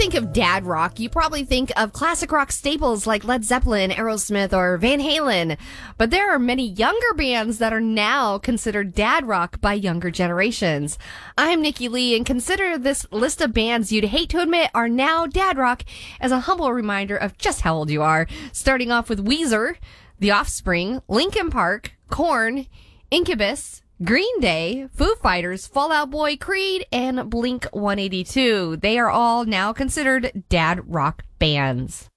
think of dad rock, you probably think of classic rock staples like Led Zeppelin, Aerosmith, or Van Halen. But there are many younger bands that are now considered dad rock by younger generations. I'm Nikki Lee, and consider this list of bands you'd hate to admit are now dad rock as a humble reminder of just how old you are. Starting off with Weezer, The Offspring, Linkin Park, Korn, Incubus, Green Day, Foo Fighters, Fall Out Boy, Creed, and Blink-182. They are all now considered dad rock bands.